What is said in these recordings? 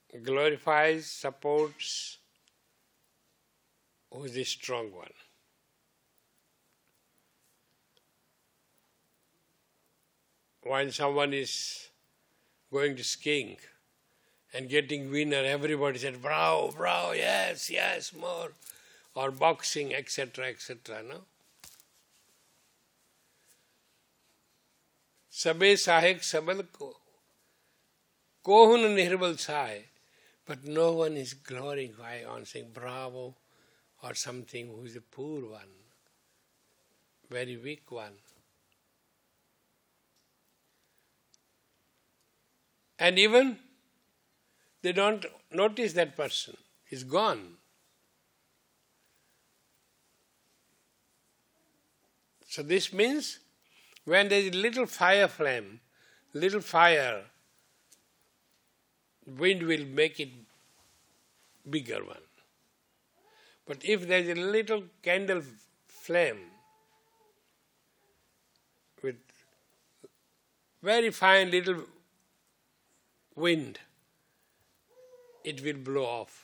glorifies, supports who is the strong one. When someone is going to skiing and getting winner, everybody said, bravo, bravo, yes, yes, more. Or boxing, etc., etc., no? Sabe sahek sabal ko. Kohun nirbal sahe. But no one is glorifying on saying bravo or something who is a poor one, very weak one. And even they don't notice that person is gone. So this means when there is little fire flame, little fire, wind will make it bigger one. But if there is a little candle flame with very fine little wind, it will blow off.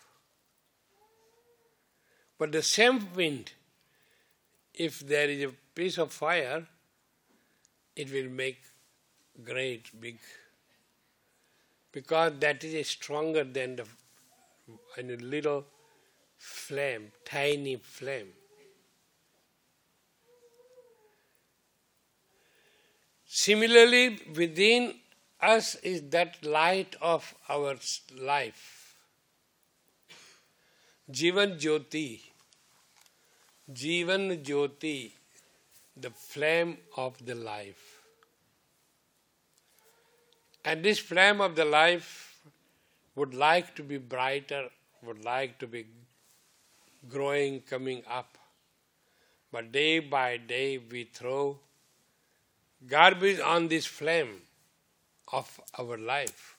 But the same wind, if there is a piece of fire, it will make great, big, because that is stronger than a little flame, tiny flame. Similarly, within us is that light of our life. Jivan Jyoti. Jivan Jyoti, the flame of the life. And this flame of the life would like to be brighter, would like to be growing, coming up. But day by day we throw garbage on this flame of our life.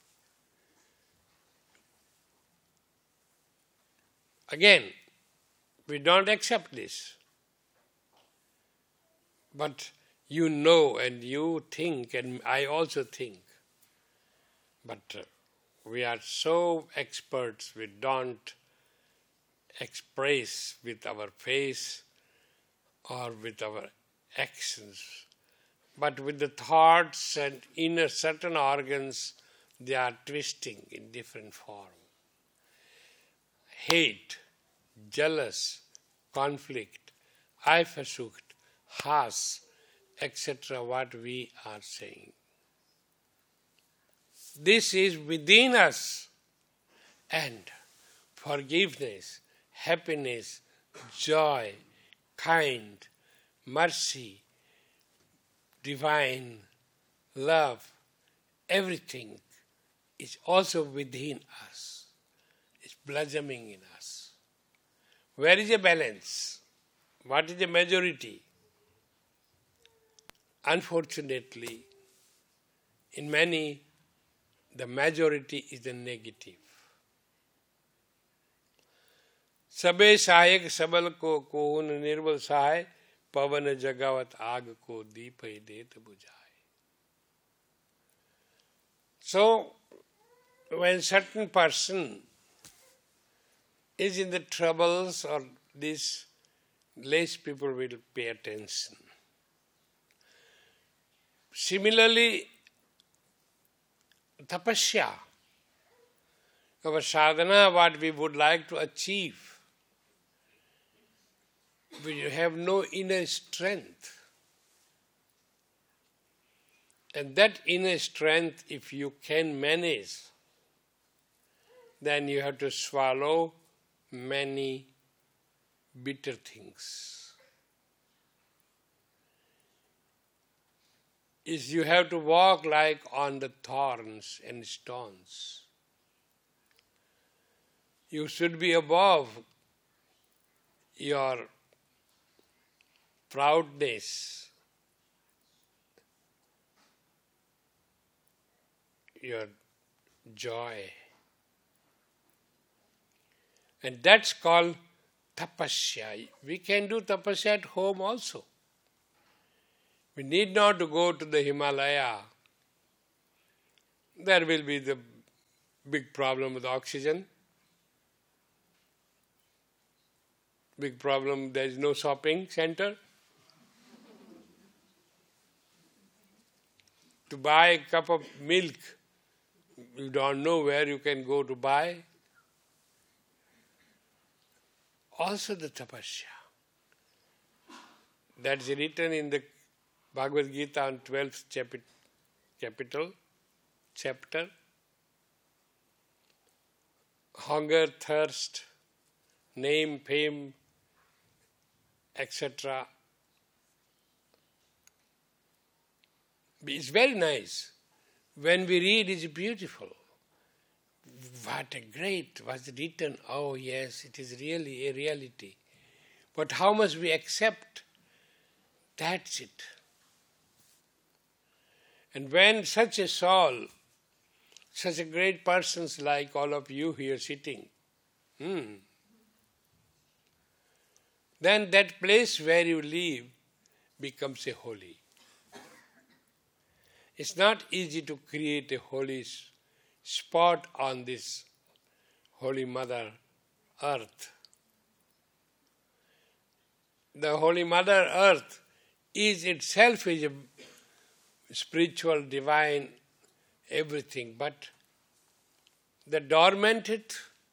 Again, we don't accept this. But you know and you think, and I also think, but we are so experts, we don't express with our face or with our actions. But with the thoughts and inner certain organs, they are twisting in different form. Hate, jealous, conflict, eifersucht, Hass, etc., what we are saying. This is within us, and forgiveness, happiness, joy, kind, mercy, divine, love, everything is also within us. It's blossoming in us. Where is the balance? What is the majority? Unfortunately, in many, the majority is the negative. Sabe sahayak sabal ko kohun nirbal sahay, pavan jagavat aag ko deepai det bujhay. So, when certain person is in the troubles or this, less people will pay attention. Similarly, tapasya, our sadhana, what we would like to achieve, we have no inner strength. And that inner strength, if you can manage, then you have to swallow many bitter things. Is you have to walk like on the thorns and stones. You should be above your proudness, your joy. And that's called tapasya. We can do tapasya at home also. We need not to go to the Himalaya. There will be the Big problem with oxygen. Big problem, there is no shopping center. To buy a cup of milk, you don't know where you can go to buy. Also the tapasya. That's written in the Bhagavad Gita on 12th chapter. Hunger, thirst, name, fame, etc. It's very nice. When we read, it's beautiful. What a great was written. Oh yes, it is really a reality. But how much we accept, that's it. And when such a soul, such a great persons like all of you here sitting, then that place where you live becomes a holy. It's not easy to create a holy spot on this Holy Mother Earth. The Holy Mother Earth is itself a spiritual, divine, everything, but the dormanted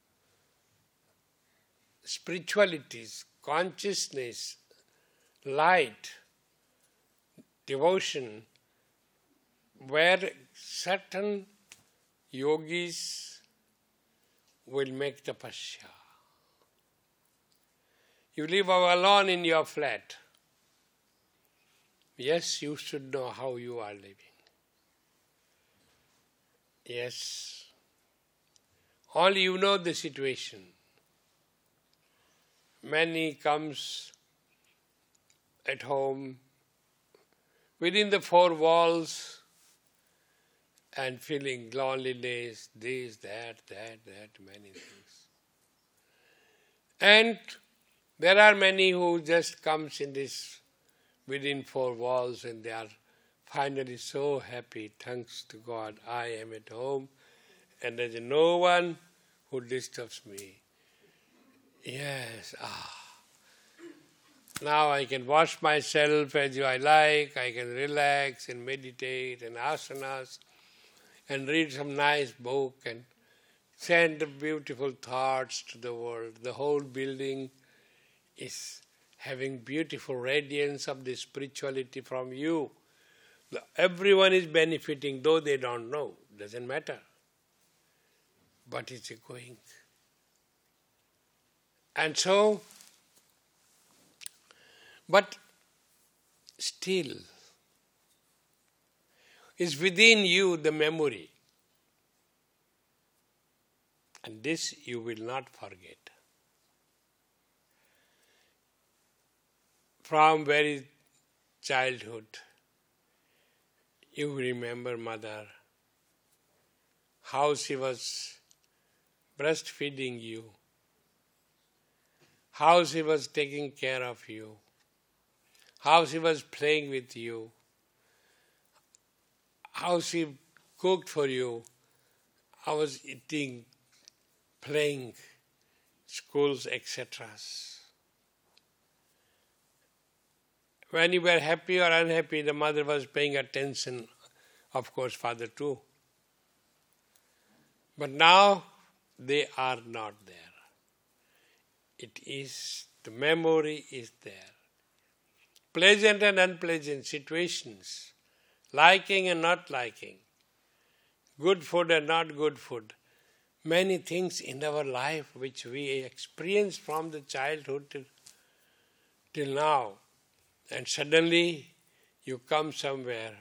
spiritualities, consciousness, light, devotion, where certain yogis will make tapasya. You live alone in your flat. Yes, you should know how you are living. Yes. Only you know the situation. Many comes at home within the four walls and feeling loneliness, this, that, many things. And there are many who just comes in this within four walls and they are finally so happy, thanks to God, I am at home and there is no one who disturbs me. Yes, now I can wash myself as I like, I can relax and meditate and asanas and read some nice book and send beautiful thoughts to the world. The whole building is having beautiful radiance of the spirituality from you. Everyone is benefiting, though they don't know. Doesn't matter. But it's going. And so, but still, is within you the memory. And this you will not forget. From very childhood, you remember mother, how she was breastfeeding you, how she was taking care of you, how she was playing with you, how she cooked for you, how was eating, playing, schools, etc. When you were happy or unhappy, the mother was paying attention, of course, father too. But now they are not there. It is, the memory is there. Pleasant and unpleasant situations, liking and not liking, good food and not good food, many things in our life which we experience from the childhood till now. And suddenly you come somewhere,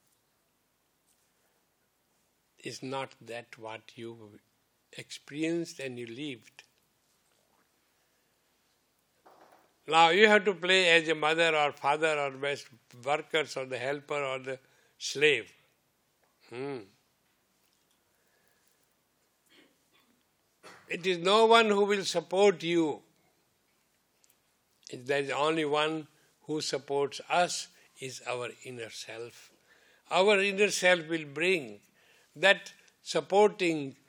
is not that what you experienced and you lived. Now you have to play as a mother or father or best workers or the helper or the slave. It is no one who will support you. There is only one who supports us, is our inner self. Our inner self will bring that supporting